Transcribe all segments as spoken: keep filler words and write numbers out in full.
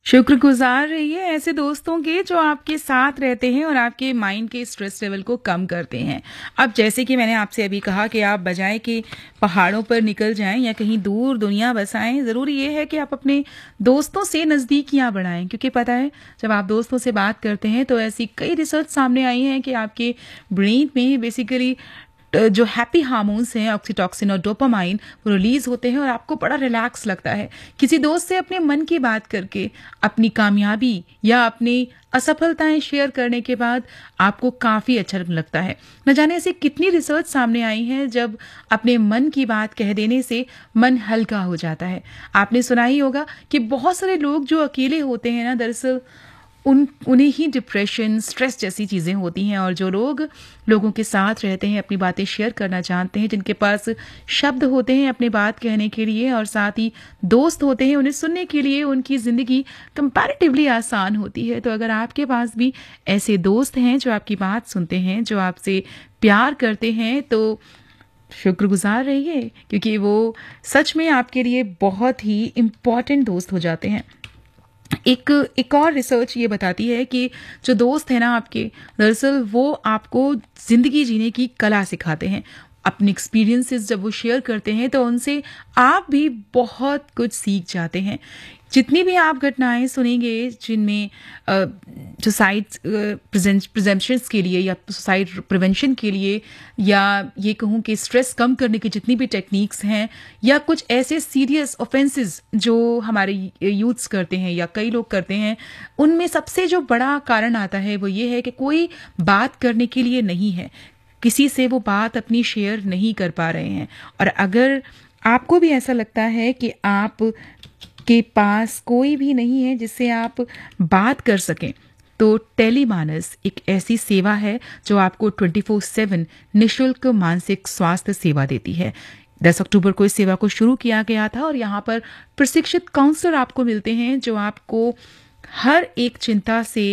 शुक्रगुजार रहिए ऐसे दोस्तों के जो आपके साथ रहते हैं और आपके माइंड के स्ट्रेस लेवल को कम करते हैं। अब जैसे कि मैंने आपसे अभी कहा कि आप बजाय कि पहाड़ों पर निकल जाएं या कहीं दूर दुनिया बसाएं, ज़रूरी ये है कि आप अपने दोस्तों से नज़दीकियां बढ़ाएं, क्योंकि पता है जब आप दोस्तों से बात करते हैं तो ऐसी कई रिसर्च सामने आई हैं कि आपके ब्रेन में बेसिकली जो हैप्पी हार्मोन्स हैं, ऑक्सीटॉक्सिन और डोपामाइन, वो रिलीज होते हैं और आपको बड़ा रिलैक्स लगता है। किसी दोस्त से अपने मन की बात करके अपनी कामयाबी या अपनी असफलताएं शेयर करने के बाद आपको काफ़ी अच्छा लगता है। न जाने ऐसी कितनी रिसर्च सामने आई हैं जब अपने मन की बात कह देने से मन हल्का हो जाता है। आपने सुना ही होगा कि बहुत सारे लोग जो अकेले होते हैं ना, दरअसल उन उन्हें ही डिप्रेशन, स्ट्रेस जैसी चीज़ें होती हैं, और जो लोग लोगों के साथ रहते हैं, अपनी बातें शेयर करना जानते हैं, जिनके पास शब्द होते हैं अपनी बात कहने के लिए और साथ ही दोस्त होते हैं उन्हें सुनने के लिए, उनकी ज़िंदगी कंपैरेटिवली आसान होती है। तो अगर आपके पास भी ऐसे दोस्त हैं जो आपकी बात सुनते हैं, जो आपसे प्यार करते हैं, तो शुक्रगुजार रहिए, क्योंकि वो सच में आपके लिए बहुत ही इम्पॉर्टेंट दोस्त हो जाते हैं। एक एक और रिसर्च ये बताती है कि जो दोस्त है ना आपके, दरअसल वो आपको ज़िंदगी जीने की कला सिखाते हैं। अपने एक्सपीरियंसेस जब वो शेयर करते हैं तो उनसे आप भी बहुत कुछ सीख जाते हैं। जितनी भी आप घटनाएं सुनेंगे जिनमें सुसाइड प्रिवेंशंस के लिए या सुसाइड प्रिवेंशन के लिए, या ये कहूँ कि स्ट्रेस कम करने की जितनी भी टेक्निक्स हैं, या कुछ ऐसे सीरियस ऑफेंसेस जो हमारे यूथ्स करते हैं या कई लोग करते हैं, उनमें सबसे जो बड़ा कारण आता है वो ये है कि कोई बात करने के लिए नहीं है, किसी से वो बात अपनी शेयर नहीं कर पा रहे हैं। और अगर आपको भी ऐसा लगता है कि आप के पास कोई भी नहीं है जिससे आप बात कर सकें, तो टेलीमानस एक ऐसी सेवा है जो आपको ट्वेंटी फोर सेवन निःशुल्क मानसिक स्वास्थ्य सेवा देती है। दस अक्टूबर को इस सेवा को शुरू किया गया था और यहाँ पर प्रशिक्षित काउंसलर आपको मिलते हैं जो आपको हर एक चिंता से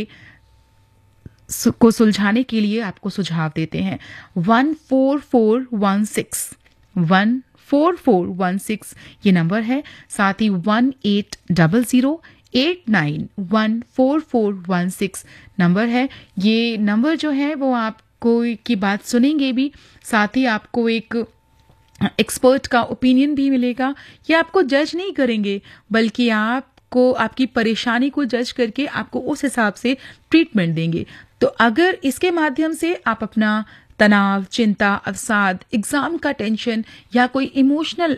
को सुलझाने के लिए आपको सुझाव देते हैं। One four four one six one four four one six ये नंबर है, साथ ही one eight double zero eight nine one four four one six number है। ये नंबर जो है वो आपको की बात सुनेंगे भी, साथ ही आपको एक एक्सपर्ट का ओपिनियन भी मिलेगा। ये आपको जज नहीं करेंगे, बल्कि आप को आपकी परेशानी को जज करके आपको उस हिसाब से ट्रीटमेंट देंगे। तो अगर इसके माध्यम से आप अपना तनाव, चिंता, अवसाद, एग्जाम का टेंशन या कोई इमोशनल